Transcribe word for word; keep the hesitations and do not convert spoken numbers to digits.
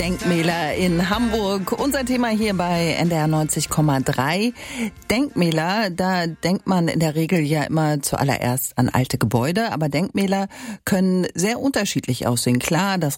Denkmäler in Hamburg. Unser Thema hier bei N D R neunzig Komma drei. Denkmäler, da denkt man in der Regel ja immer zuallererst an alte Gebäude, aber Denkmäler können sehr unterschiedlich aussehen. Klar, das